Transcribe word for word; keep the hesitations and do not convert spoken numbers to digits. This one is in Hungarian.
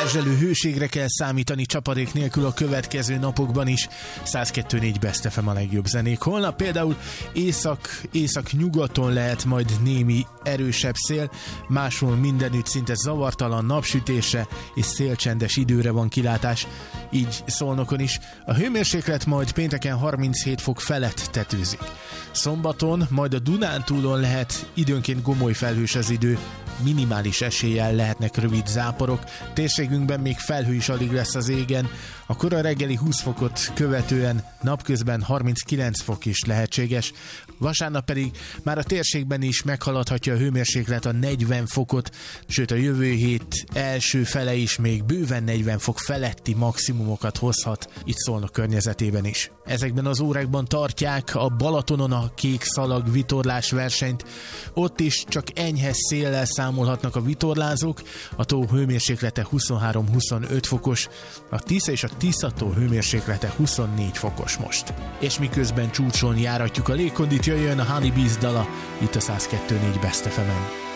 perzselő hőségre kell számítani csapadék nélkül a következő napokban is. száz kettő négy Best ef em a legjobb zenék. Holnap például észak, észak-nyugaton lehet majd némi erősebb szél, máshol mindenütt szinte zavartalan napsütésre és szélcsendes időre van kilátás, így Szolnokon is. A hőmérséklet majd pénteken harminchét fok felett tetőzik. Szombaton majd a Dunántúlon lehet időnként gomoly felhős az idő, minimális eséllyel lehetnek rövid záporok, térségünkben még felhő is alig lesz az égen, a kora reggeli húsz fokot követően napközben harminckilenc fok is lehetséges, vasárnap pedig már a térségben is meghaladhatja a hőmérséklet a negyven fokot, sőt a jövő hét első fele is még bőven negyven fok feletti maximumokat hozhat itt Szolnok környezetében is. Ezekben az órákban tartják a Balatonon a kék szalag vitorlás versenyt, ott is csak enyhe széllel számolhatnak a vitorlázók, a tó hőmérséklete huszonhárom-huszonöt fokos, a Tisza és a Tiszató hőmérséklete huszonnégy fokos most. És miközben csúcson járatjuk a légkondit, jöjjön a Honey Bees dala itt a száz kettő négy Best ef emen.